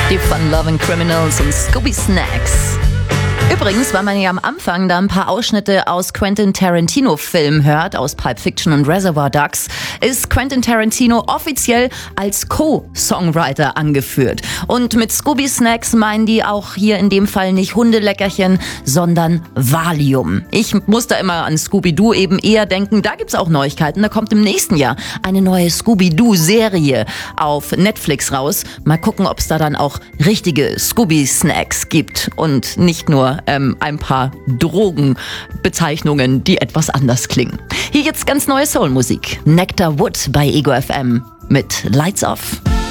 Die Fun-Loving Criminals und Scooby Snacks. Übrigens, weil man ja am Anfang da ein paar Ausschnitte aus Quentin Tarantino-Filmen hört, aus Pulp Fiction und Reservoir Dogs, ist Quentin Tarantino offiziell als Co-Songwriter angeführt. Und mit Scooby Snacks meinen die auch hier in dem Fall nicht Hundeleckerchen, sondern Valium. Ich muss da immer an Scooby-Doo eben eher denken, da gibt's auch Neuigkeiten. Da kommt im nächsten Jahr eine neue Scooby-Doo-Serie auf Netflix raus. Mal gucken, ob es da dann auch richtige Scooby Snacks gibt und nicht nur ein paar Drogenbezeichnungen, die etwas anders klingen. Hier jetzt ganz neue Soul-Musik. Nectar Wood bei Ego FM mit Lights Off.